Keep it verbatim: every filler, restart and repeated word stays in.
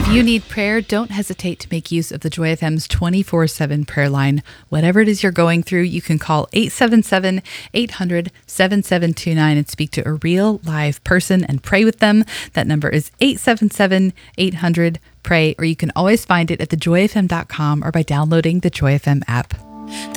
you need prayer, don't hesitate to make use of the Joy F M's twenty-four seven prayer line. Whatever it is you're going through, you can call eight seven seven, eight hundred, seven seven two nine and speak to a real live person and pray with them. That number is eight seven seven, eight hundred, pray, or you can always find it at the joy f m dot com or by downloading the Joy F M app.